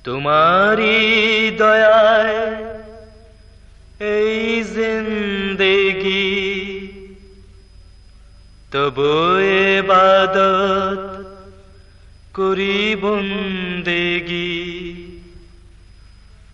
तुम्हारी दयाए এই জিন্দেগি তবু ইবাদত করি বন্দেগি